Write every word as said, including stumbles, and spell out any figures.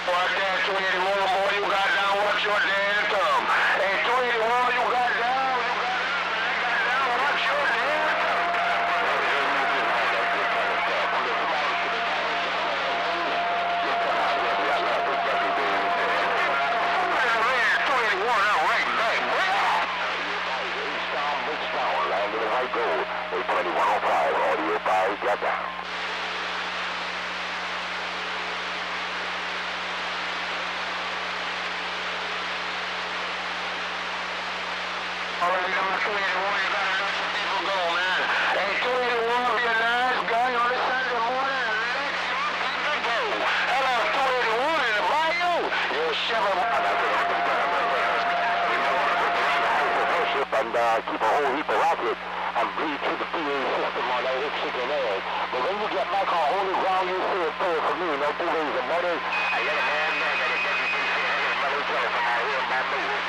Watch that, two eighty-one, boy, you got down, watch your damn thumb. Hey, two eighty-one, you got down, you got down, watch your damn thumb. two eighty-one, I'm right back, boy. Eastbound, Bridgetown, landed in white gold. eight twenty-one oh five, audio five, got down. Already on two eighty-one, you gotta let some people go, man. Hey, two eighty-one, be a nice guy on this Sunday morning and let some people go. Hello, two eighty-one in the bayou. You're Chevy. And uh, keep a whole heap of rockets and breathe through the P A system on that chicken ass. But when you get back on holy ground, you say it for for me. No two ways about it. I got a man there that is everything for his mother telephone out here in my move.